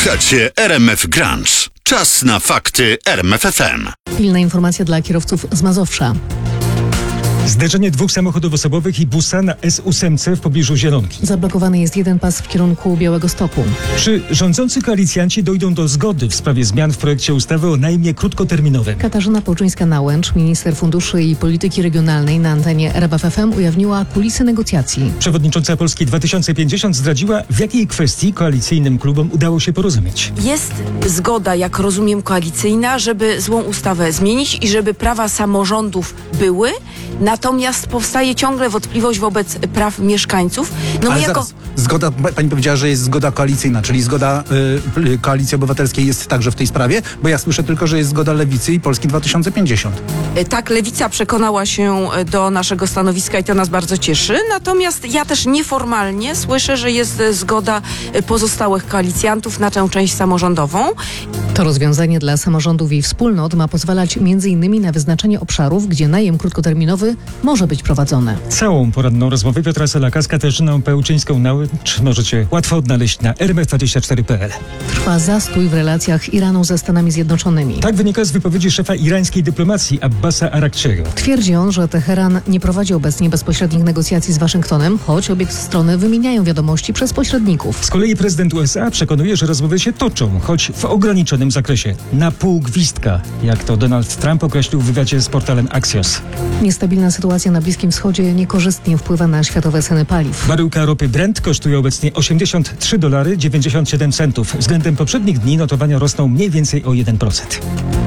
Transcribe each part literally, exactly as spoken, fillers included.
Słuchacie R M F Grunge. Czas na fakty R M F F M. Pilna informacja dla kierowców z Mazowsza. Zderzenie dwóch samochodów osobowych i busa na S osiem w pobliżu Zielonki. Zablokowany jest jeden pas w kierunku Białegostoku. Czy rządzący koalicjanci dojdą do zgody w sprawie zmian w projekcie ustawy o najmie krótkoterminowym? Katarzyna Połczyńska-Nałęcz, minister funduszy i polityki regionalnej, na antenie R M F F M ujawniła kulisy negocjacji. Przewodnicząca Polski dwa tysiące pięćdziesiąt zdradziła, w jakiej kwestii koalicyjnym klubom udało się porozumieć. Jest zgoda, jak rozumiem, koalicyjna, żeby złą ustawę zmienić i żeby prawa samorządów były. Natomiast powstaje ciągle wątpliwość wobec praw mieszkańców. No Ale my jako... zaraz, zgoda, pani powiedziała, że jest zgoda koalicyjna, czyli zgoda y, Koalicji Obywatelskiej jest także w tej sprawie, bo ja słyszę tylko, że jest zgoda Lewicy i Polski dwa tysiące pięćdziesiąt. Tak, Lewica przekonała się do naszego stanowiska i to nas bardzo cieszy. Natomiast ja też nieformalnie słyszę, że jest zgoda pozostałych koalicjantów na tę część samorządową. To rozwiązanie dla samorządów i wspólnot ma pozwalać między innymi na wyznaczenie obszarów, gdzie najem krótkoterminowy może być prowadzony. Całą poranną rozmowę Piotra Selaka z Katarzyną Pełczyńską-Nałęcz możecie łatwo odnaleźć na r m f dwadzieścia cztery kropka p l. Trwa zastój w relacjach Iranu ze Stanami Zjednoczonymi. Tak wynika z wypowiedzi szefa irańskiej dyplomacji Abbasa Arakciego. Twierdzi on, że Teheran nie prowadzi obecnie bezpośrednich negocjacji z Waszyngtonem, choć obie strony wymieniają wiadomości przez pośredników. Z kolei prezydent U S A przekonuje, że rozmowy się toczą, choć w ograniczonym zakresie. Na pół gwizdka, jak to Donald Trump określił w wywiadzie z portalem Axios. Niestabilna sytuacja na Bliskim Wschodzie niekorzystnie wpływa na światowe ceny paliw. Baryłka ropy Brent kosztuje obecnie osiemdziesiąt trzy dolary dziewięćdziesiąt siedem centów. Względem poprzednich dni notowania rosną mniej więcej o jeden procent.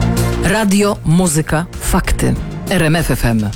Radio, muzyka, fakty. R M F F M.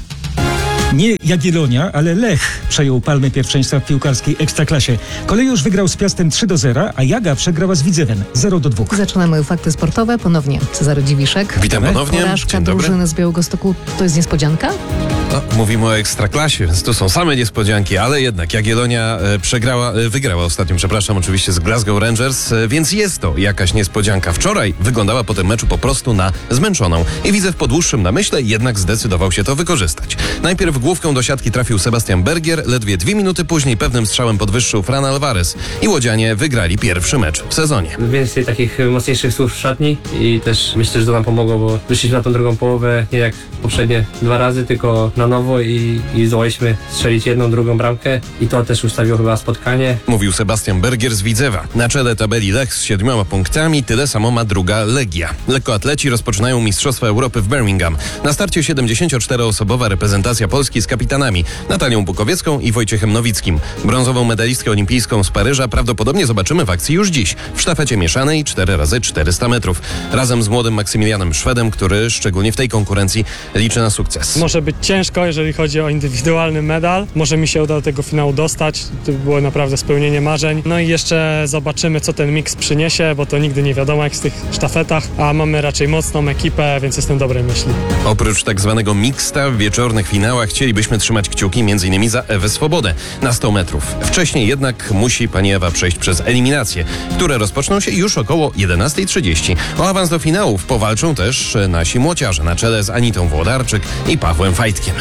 Nie Jagiellonia, ale Lech przejął palmę pierwszeństwa w piłkarskiej Ekstraklasie. Kolejusz wygrał z Piastem trzy do zera, a Jaga przegrała z Widzewem zero do dwóch. Zaczynamy fakty sportowe. Ponownie Cezary Dziwiszek. Witam ponownie. Porażka Dzień dobry. drużyny z Białegostoku to jest niespodzianka? No, mówimy o Ekstraklasie, więc tu są same niespodzianki, ale jednak Jagiellonia e, przegrała, e, wygrała ostatnio, przepraszam, oczywiście z Glasgow Rangers, e, więc jest to jakaś niespodzianka. Wczoraj wyglądała po tym meczu po prostu na zmęczoną i Widzew po dłuższym namyśle jednak zdecydował się to wykorzystać. Najpierw główką do siatki trafił Sebastian Bergier, ledwie dwie minuty później pewnym strzałem podwyższył Fran Alvarez i łodzianie wygrali pierwszy mecz w sezonie. Więcej takich mocniejszych słów w szatni i też myślę, że to nam pomogło, bo wyszliśmy na tą drugą połowę nie jak poprzednie dwa razy, tylko na nowo i, i zdołaliśmy strzelić jedną, drugą bramkę i to też ustawiło chyba spotkanie. Mówił Sebastian Bergier z Widzewa. Na czele tabeli Lech z siedmioma punktami, tyle samo ma druga Legia. Lekkoatleci rozpoczynają Mistrzostwa Europy w Birmingham. Na starcie siedemdziesięcioczteroosobowa reprezentacja Polski z kapitanami Natalią Bukowiecką i Wojciechem Nowickim. Brązową medalistkę olimpijską z Paryża prawdopodobnie zobaczymy w akcji już dziś, w sztafecie mieszanej cztery razy czterysta metrów. Razem z młodym Maksymilianem Szwedem, który szczególnie w tej konkurencji liczy na sukces. Może być ciężko, jeżeli chodzi o indywidualny medal. Może mi się uda do tego finału dostać. To było naprawdę spełnienie marzeń. No i jeszcze zobaczymy, co ten miks przyniesie, bo to nigdy nie wiadomo jak w tych sztafetach, a mamy raczej mocną ekipę, więc jestem dobrej myśli. Oprócz tak zwanego mixta w wieczornych finałach chcielibyśmy trzymać kciuki m.in. za Ewę Swobodę na sto metrów. Wcześniej jednak musi pani Ewa przejść przez eliminacje, które rozpoczną się już około jedenasta trzydzieści. O awans do finałów powalczą też nasi młociarze na czele z Anitą Włodarczyk i Pawłem Fajtkiem.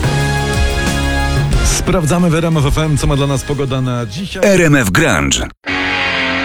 Sprawdzamy w R M F F M, co ma dla nas pogoda na dzisiaj. R M F Grunge.